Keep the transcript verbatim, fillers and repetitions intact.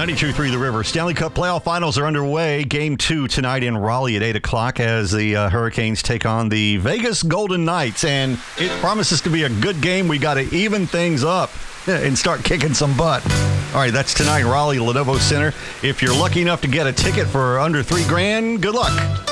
ninety-two point three The River. Stanley Cup playoff finals are underway. Game two tonight in Raleigh at eight o'clock as the uh, Hurricanes take on the Vegas Golden Knights. And it promises to be a good game. We got to even things up and start kicking some butt. All right, that's tonight in Raleigh, Lenovo Center. If you're lucky enough to get a ticket for under three grand, good luck.